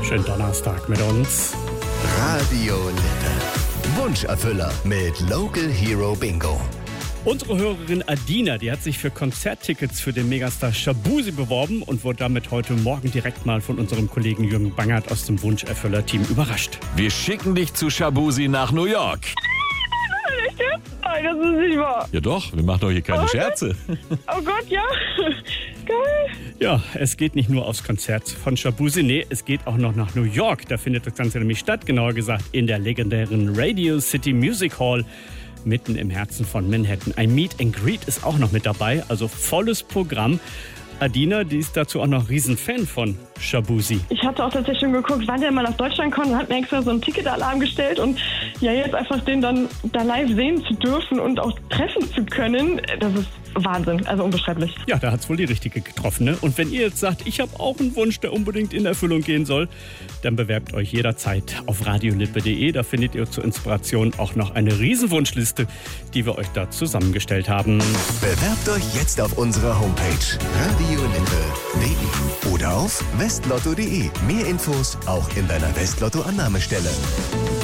Schönen Donnerstag mit uns. Radio Lippe. Wunscherfüller mit Local Hero Bingo. Unsere Hörerin Adina, die hat sich für Konzerttickets für den Megastar Shaboozey beworben und wurde damit heute Morgen direkt mal von unserem Kollegen Jürgen Bangert aus dem Wunscherfüller-Team überrascht. Wir schicken dich zu Shaboozey nach New York. Nein, das ist nicht wahr. Ja doch, wir machen doch hier keine Scherze. Oh Gott, ja. Geil. Ja, es geht nicht nur aufs Konzert von Shaboozey, nee, es geht auch noch nach New York. Da findet das Ganze nämlich statt, genauer gesagt in der legendären Radio City Music Hall, mitten im Herzen von Manhattan. Ein Meet and Greet ist auch noch mit dabei, also volles Programm. Adina, die ist dazu auch noch Riesenfan von Shaboozey. Ich hatte auch tatsächlich schon geguckt, wann der mal nach Deutschland kommt und hat mir extra so einen Ticketalarm gestellt. Und ja, jetzt einfach den dann da live sehen zu dürfen und auch treffen zu können, das ist Wahnsinn, also unbeschreiblich. Ja, da hat's wohl die Richtige getroffen, ne? Und wenn ihr jetzt sagt, ich habe auch einen Wunsch, der unbedingt in Erfüllung gehen soll, dann bewerbt euch jederzeit auf radiolippe.de. Da findet ihr zur Inspiration auch noch eine Riesenwunschliste, die wir euch da zusammengestellt haben. Bewerbt euch jetzt auf unserer Homepage radiolippe.de oder auf westlotto.de. Mehr Infos auch in deiner Westlotto-Annahmestelle.